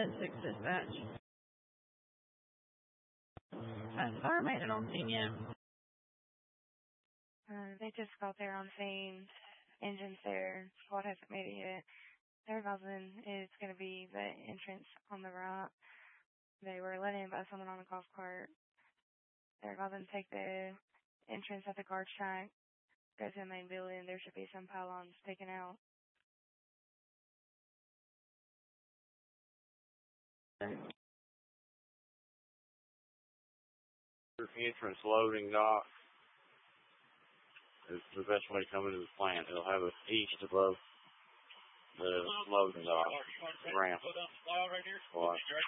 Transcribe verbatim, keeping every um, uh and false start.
ten six dispatch. Has fire made it on scene yet? Uh, they just got there on scene. Engine's there. Squad hasn't made it yet. Their advising is going to be the entrance on the right. They were let in by someone on a golf cart. They're advising to take the entrance at the guard shack. Go to the main building. There should be some pylons taken out. Entrance loading dock is the best way to come into the plant. It'll have us east above the loading dock ramp. Right.